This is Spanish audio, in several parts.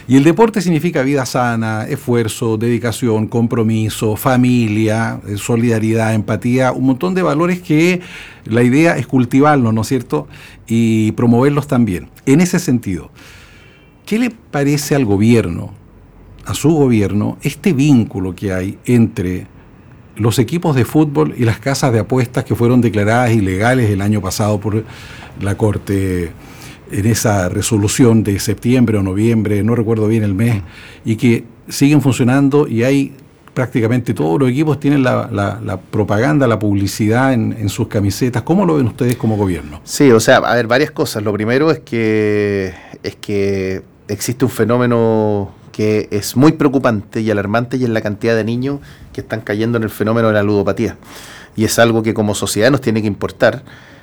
Y el deporte significa vida sana, esfuerzo, dedicación, compromiso, familia, solidaridad, empatía, un montón de valores que la idea es cultivarlos, ¿no es cierto? Y promoverlos también. En ese sentido, ¿qué le parece al gobierno, a su gobierno, este vínculo que hay entre los equipos de fútbol y las casas de apuestas que fueron declaradas ilegales el año pasado por la Corte en esa resolución de septiembre o noviembre, no recuerdo bien el mes, y que siguen funcionando y hay prácticamente todos los equipos tienen la propaganda, la publicidad en sus camisetas? ¿Cómo lo ven ustedes como gobierno? Sí, o sea, a ver, varias cosas. Lo primero es que existe un fenómeno que es muy preocupante y alarmante, y es la cantidad de niños que están cayendo en el fenómeno de la ludopatía. Y es algo que como sociedad nos tiene que importar,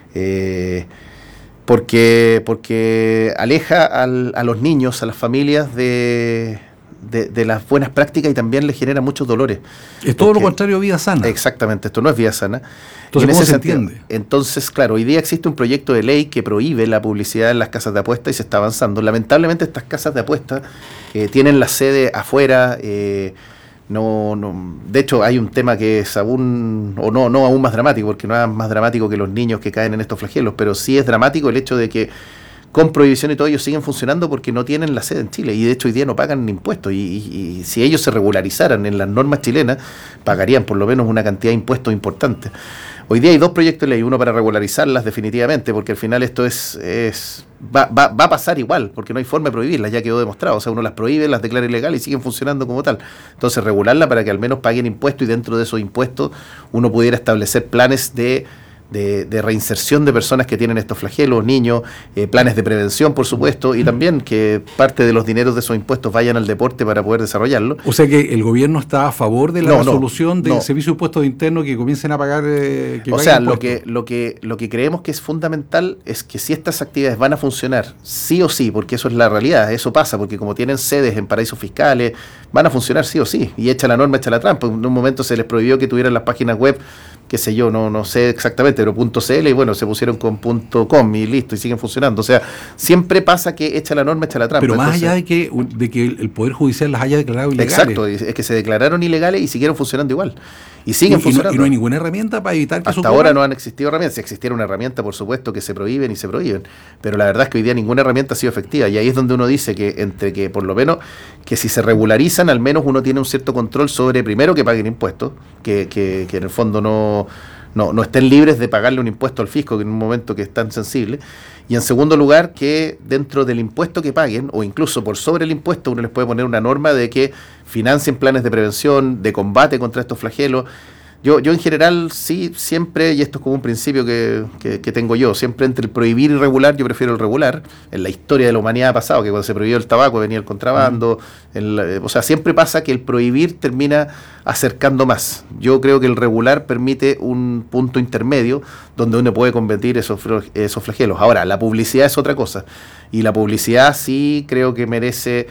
porque aleja a los niños, a las familias de las buenas prácticas, y también les genera muchos dolores. Es todo lo contrario a vida sana. Exactamente, esto no es vida sana. Entonces, ¿cómo se entiende? Entonces, claro, hoy día existe un proyecto de ley que prohíbe la publicidad en las casas de apuestas y se está avanzando. Lamentablemente estas casas de apuestas tienen la sede afuera. De hecho, hay un tema que es aún más dramático, porque no es más dramático que los niños que caen en estos flagelos, pero sí es dramático el hecho de que con prohibición y todo, ellos siguen funcionando porque no tienen la sede en Chile, y de hecho hoy día no pagan impuestos, y si ellos se regularizaran en las normas chilenas, pagarían por lo menos una cantidad de impuestos importante. Hoy día hay dos proyectos de ley, uno para regularizarlas definitivamente, porque al final esto va a pasar igual, porque no hay forma de prohibirlas, ya quedó demostrado. O sea, uno las prohíbe, las declara ilegales y siguen funcionando como tal. Entonces, regularla para que al menos paguen impuestos, y dentro de esos impuestos uno pudiera establecer planes de reinserción de personas que tienen estos flagelos, niños, planes de prevención, por supuesto, y también que parte de los dineros de esos impuestos vayan al deporte para poder desarrollarlo. O sea que el gobierno está a favor de la resolución del Servicio de Impuestos Internos, que comiencen a pagar. O sea, lo que creemos que es fundamental es que si estas actividades van a funcionar sí o sí, porque eso es la realidad, eso pasa, porque como tienen sedes en paraísos fiscales, van a funcionar sí o sí, y echa la norma, echa la trampa. En un momento se les prohibió que tuvieran las páginas web, qué sé yo, no sé exactamente, pero .cl, y bueno, se pusieron con .com y listo, y siguen funcionando. O sea, siempre pasa que echa la norma, echa la trampa. Pero más allá de que el Poder Judicial las haya declarado ilegales. Exacto, es que se declararon ilegales y siguieron funcionando igual. Y siguen funcionando. Y no hay ninguna herramienta para evitar que hasta ahora no han existido herramientas. Si existiera una herramienta, por supuesto, que se prohíben y se prohíben. Pero la verdad es que hoy día ninguna herramienta ha sido efectiva. Y ahí es donde uno dice que por lo menos, que si se regularizan, al menos uno tiene un cierto control sobre, primero, que paguen impuestos, que en el fondo no estén libres de pagarle un impuesto al fisco, que en un momento que es tan sensible. Y en segundo lugar, que dentro del impuesto que paguen, o incluso por sobre el impuesto, uno les puede poner una norma de que financien planes de prevención, de combate contra estos flagelos. Yo en general sí, siempre, y esto es como un principio que tengo yo, siempre entre el prohibir y regular, yo prefiero el regular. En la historia de la humanidad ha pasado que cuando se prohibió el tabaco venía el contrabando. O sea, siempre pasa que el prohibir termina acercando más. Yo creo que el regular permite un punto intermedio donde uno puede combatir esos flagelos. Ahora, la publicidad es otra cosa, y la publicidad sí creo que merece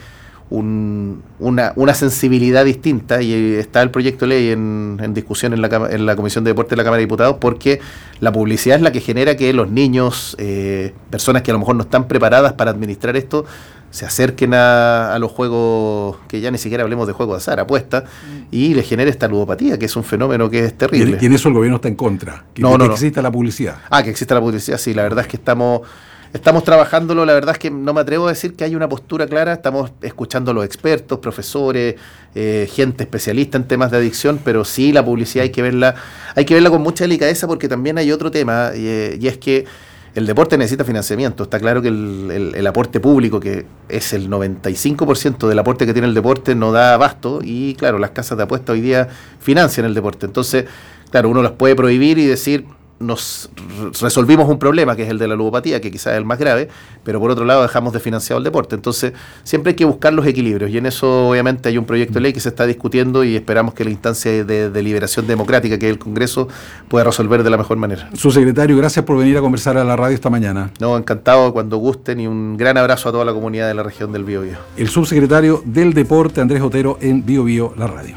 una sensibilidad distinta, y está el proyecto de ley en discusión en la Comisión de Deporte de la Cámara de Diputados, porque la publicidad es la que genera que los niños, personas que a lo mejor no están preparadas para administrar esto, se acerquen a los juegos, que ya ni siquiera hablemos de juegos de azar, apuestas, y les genere esta ludopatía, que es un fenómeno que es terrible. Y en eso el gobierno está en contra, que exista la publicidad. Que exista la publicidad, sí, la verdad es que estamos trabajándolo. La verdad es que no me atrevo a decir que hay una postura clara. Estamos escuchando a los expertos, profesores, gente especialista en temas de adicción, pero sí, la publicidad hay que verla con mucha delicadeza, porque también hay otro tema, y es que el deporte necesita financiamiento. Está claro que el aporte público, que es el 95% del aporte que tiene el deporte, no da abasto, y claro, las casas de apuestas hoy día financian el deporte. Entonces, claro, uno las puede prohibir y decir, nos resolvimos un problema, que es el de la ludopatía, que quizás es el más grave, pero por otro lado dejamos de financiado el deporte. Entonces siempre hay que buscar los equilibrios, y en eso obviamente hay un proyecto de ley que se está discutiendo, y esperamos que la instancia de deliberación democrática, que es el Congreso, pueda resolver de la mejor manera. Subsecretario, gracias por venir a conversar a la radio esta mañana. No, encantado, cuando gusten, y un gran abrazo a toda la comunidad de la región del Biobío. El subsecretario del Deporte, Andrés Otero, en Biobío, la radio.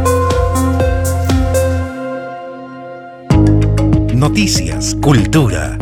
Noticias, cultura,